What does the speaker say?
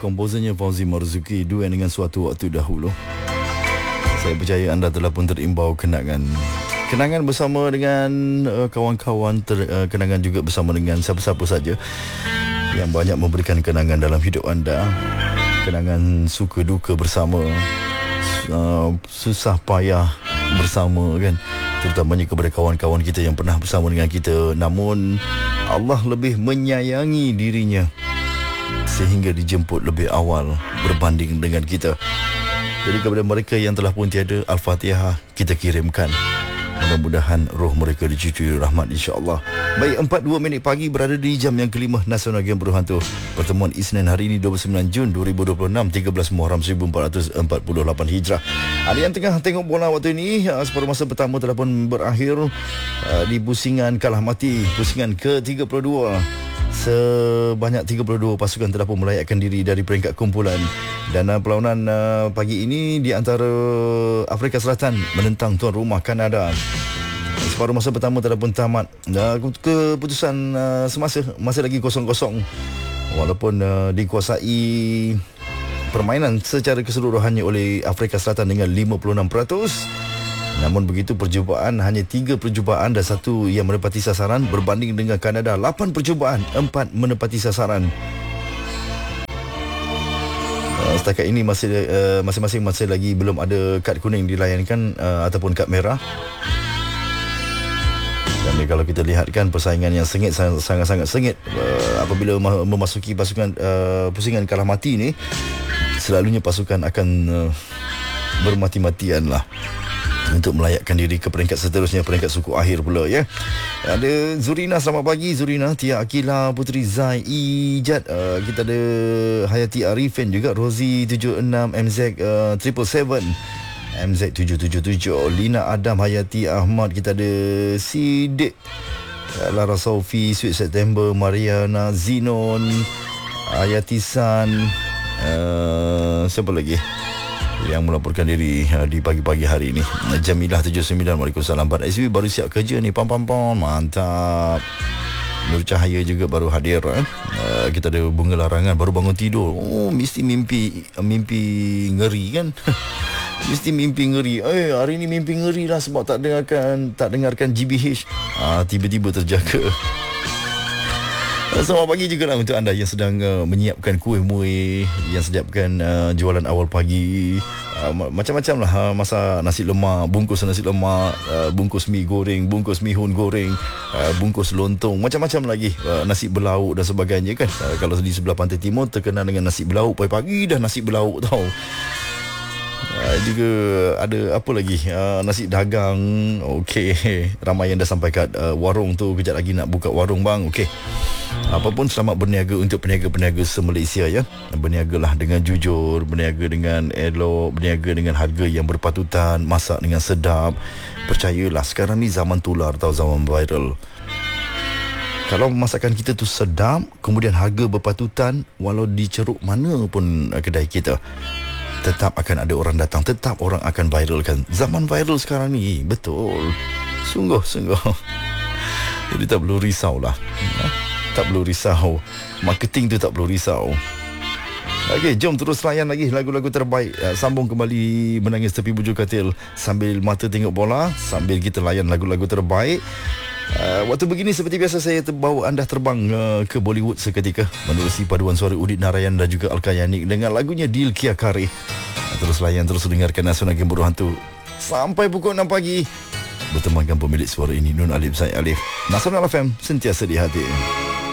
komposernya Fauzi Marzuki, duet dengan Suatu Waktu Dahulu. Saya percaya anda telah pun terimbau kenangan bersama dengan kawan-kawan, kenangan juga bersama dengan siapa-siapa saja yang banyak memberikan kenangan dalam hidup anda. Kenangan suka duka bersama, susah payah bersama kan, terutamanya kepada kawan-kawan kita yang pernah bersama dengan kita, namun Allah lebih menyayangi dirinya sehingga dijemput lebih awal berbanding dengan kita. Jadi kepada mereka yang telah pun tiada, Al-Fatihah kita kirimkan. Mudah-mudahan roh mereka dicucuri rahmat, insya-Allah. Baik, 4.2 minit pagi berada di jam yang kelima Nasional Game Berhantu. Pertemuan Isnin hari ini 29 Jun 2026, 13 Muharram 1448 Hijrah. Ada yang tengah tengok bola waktu ini, separuh masa pertama telah pun berakhir di pusingan kalah mati, pusingan ke-32. Sebanyak 32 pasukan telah pun melayakkan diri dari peringkat kumpulan. Dan perlawanan pagi ini di antara Afrika Selatan menentang tuan rumah Kanada. Separuh masa pertama telah pun tamat. Keputusan semasa masih lagi 0-0. Walaupun dikuasai permainan secara keseluruhannya oleh Afrika Selatan dengan 56%. Namun begitu, percubaan hanya 3 percubaan dan 1 yang menepati sasaran, berbanding dengan Kanada 8 percubaan, 4 menepati sasaran. Setakat ini masing-masing masih lagi belum ada kad kuning dilayankan ataupun kad merah. Dan kalau kita lihatkan persaingan yang sengit, sangat-sangat sengit apabila memasuki pusingan kalah mati ni, selalunya pasukan akan bermati-matian lah untuk melayakkan diri ke peringkat seterusnya, peringkat suku akhir pula ya. Ada Zurina, selamat pagi Zurina, Tia Akila, Putri Zai Ijat, kita ada Hayati Arifin juga, Rozi 76, MZ 777, MZ 777, Lina Adam, Hayati Ahmad, kita ada Sidik, Lara Sofi, Sweet September, Mariana Zinon, Hayati San, siapa lagi yang melaporkan diri di pagi-pagi hari ini? Jamilah 79, Waalaikumsalam. SB baru siap kerja ni, pam. Mantap. Nur Cahaya juga baru hadir. Kita ada Bunga Larangan, baru bangun tidur. Oh, mesti mimpi ngeri kan? Mesti mimpi ngeri. Hari ni mimpi ngeri lah sebab tak dengarkan GBH. Tiba-tiba terjaga. Selamat pagi juga lah untuk anda yang sedang menyiapkan kuih muih, yang sediakan jualan awal pagi. Macam-macam lah, masak nasi lemak, bungkus nasi lemak, bungkus mi goreng, bungkus mihun goreng, bungkus lontong, macam-macam lagi, nasi belauk dan sebagainya kan. Kalau di sebelah pantai timur terkenal dengan nasi belauk, pagi-pagi dah nasi belauk tau. Juga ada apa lagi, nasi dagang. Okey, ramai yang dah sampai kat warung tu, kejap lagi nak buka warung bang. Okey, apapun selamat berniaga untuk peniaga-peniaga se-Malaysia ya. Berniagalah dengan jujur, berniaga dengan elok, berniaga dengan harga yang berpatutan, masak dengan sedap. Percayalah, sekarang ni zaman tular atau zaman viral. Kalau masakan kita tu sedap, kemudian harga berpatutan, walau di ceruk mana pun kedai kita, tetap akan ada orang datang, tetap orang akan viralkan. Zaman viral sekarang ni, betul. Sungguh. Jadi tak perlu risau lah. Tak perlu risau. Marketing tu tak perlu risau. Okey, jom terus layan lagi lagu-lagu terbaik. Sambung kembali Menangis Tepi Bujur Katil sambil mata tengok bola, sambil kita layan lagu-lagu terbaik. Waktu begini seperti biasa saya bawa anda terbang ke Bollywood seketika, menerusi paduan suara Udit Narayan dan juga Al-Kayanik dengan lagunya Dil Kia Kare. Terus layan, terus dengarkan Nasional Game Berhantu sampai pukul 6 pagi. Bertemankan pemilik suara ini, Nun Alif Zaid Alif. Nasional FM, sentiasa di hati.